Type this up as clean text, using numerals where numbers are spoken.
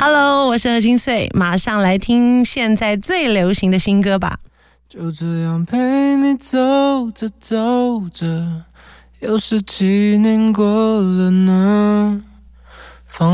Hello， 我是何金穗，马上来听现在最流行的新歌吧。 就这样陪你走着走着，又是几年过了呢？